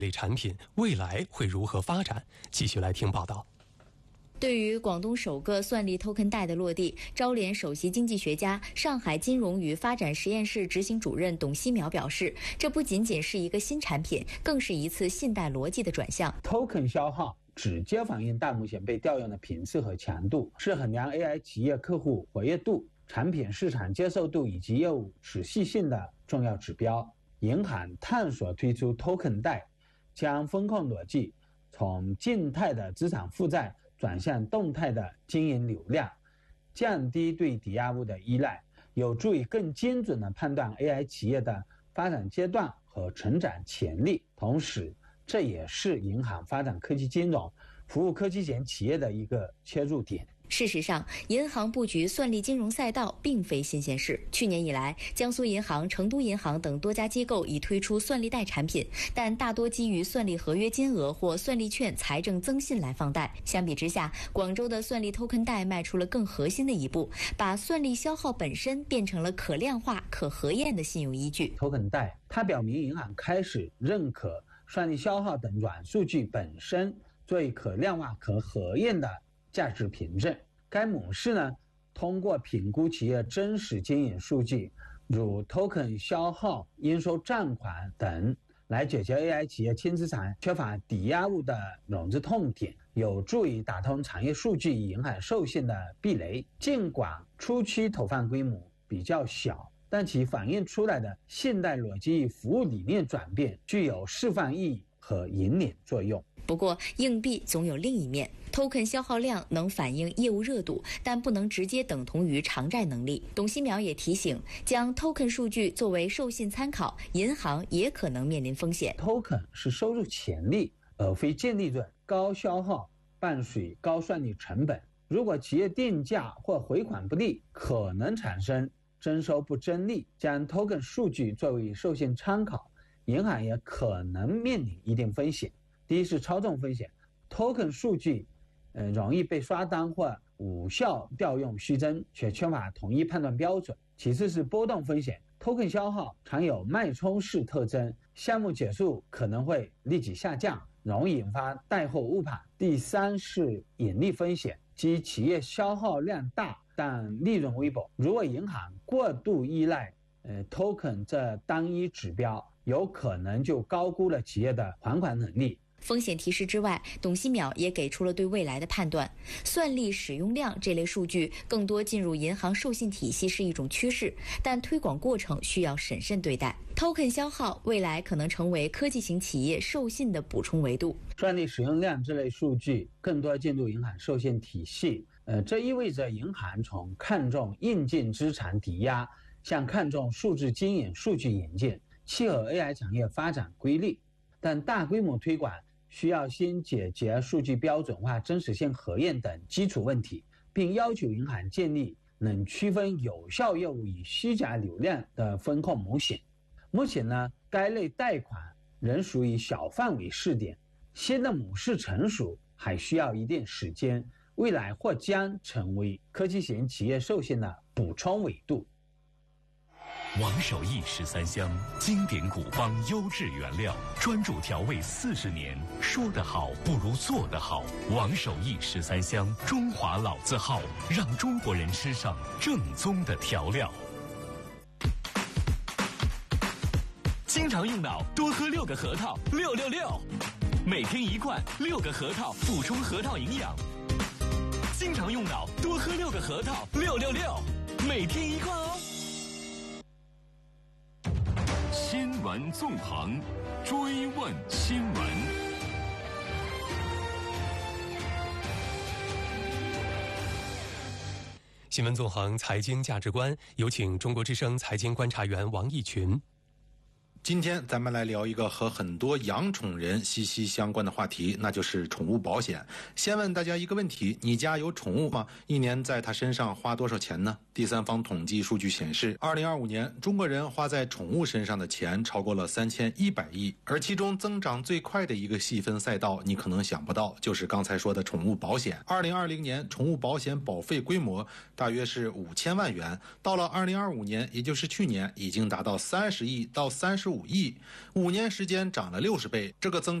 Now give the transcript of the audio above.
类产品未来会如何发展？继续来听报道。 对于广东首个算力 token 贷的落地，招联首席经济学家、上海金融与发展实验室执行主任董希淼表示，这不仅仅是一个新产品，更是一次信贷逻辑的转向。 token 消耗直接反映大目前被调用的频次和强度，是衡量 AI 企业客户活跃度、产品市场接受度以及业务持续性的重要指标。银行探索推出 token 贷，将风控逻辑从静态的资产负债转向动态的经营流量，降低对抵押物的依赖，有助于更精准地判断 AI 企业的发展阶段和成长潜力。同时，这也是银行发展科技金融、服务科技型企业的一个切入点。 事实上，银行布局算力金融赛道并非新鲜事。去年以来，江苏银行、成都银行等多家机构已推出算力贷产品，但大多基于算力合约金额或算力券财政增信来放贷。相比之下，广州的算力 token 贷迈出了更核心的一步，把算力消耗本身变成了可量化、可核验的信用依据。 token 贷它表明银行开始认可算力消耗等软数据本身作为可量化、可核验的价值凭证。该模式呢，通过评估企业真实经营数据，如 token 消耗、应收账款等，来解决 AI 企业轻资产缺乏抵押物的融资痛点，有助于打通产业数据银行授信的壁垒。尽管初期投放规模比较小，但其反映出来的信贷逻辑与服务理念转变具有示范意义和引领作用。 不过，硬币总有另一面。token 消耗量能反映业务热度，但不能直接等同于偿债能力。董希淼也提醒，将 token 数据作为授信参考，银行也可能面临风险。 token 是收入潜力，而非净利润。高消耗伴随高算力成本，如果企业定价或回款不利，可能产生征收不争利。将 token 数据作为授信参考，银行也可能面临一定风险。第一是操纵风险 ，token 数据容易被刷单或无效调用虚增，却缺乏统一判断标准。其次是波动风险 ，token 消耗常有脉冲式特征，项目结束可能会立即下降，容易引发贷后误判。第三是盈利风险，即企业消耗量大但利润微薄。如果银行过度依赖token 这单一指标，有可能就高估了企业的还款能力。 风险提示之外，董希淼也给出了对未来的判断。算力使用量这类数据更多进入银行授信体系是一种趋势，但推广过程需要审慎对待。token 消耗未来可能成为科技型企业授信的补充维度。 算力使用量这类数据更多进入银行授信体系，这意味着银行从看重硬件资产抵押向看重数字经营数据引进，契合 AI 产业发展规律。但大规模推广需要先解决数据标准化、真实性核验等基础问题，并要求银行建立能区分有效业务与虚假流量的风控模型。目前呢，该类贷款仍属于小范围试点，新的模式成熟还需要一定时间，未来或将成为科技型企业授信的补充维度。 王守义13香，经典古方优质原料，专注调味40年，说得好不如做得好。王守义13香，中华老字号，让中国人吃上正宗的调料。经常用脑，多喝6个核桃，666，每天1罐，6个核桃补充核桃营养。经常用脑，多喝6个核桃，666，每天1罐哦。新闻纵横，追问新闻。 新闻纵横，财经价值观，有请中国之声财经观察员王毅群。 今天咱们来聊一个和很多养宠人息息相关的话题，那就是宠物保险。先问大家一个问题，你家有宠物吗？一年在它身上花多少钱呢？第三方统计数据显示，2025年中国人花在宠物身上的钱超过了3100亿，而其中增长最快的一个细分赛道，你可能想不到，就是刚才说的宠物保险。2020年宠物保险保费规模大约是5000万元，到了2025年，也就是去年，已经达到30亿到35 5亿，5年时间涨了60倍，这个增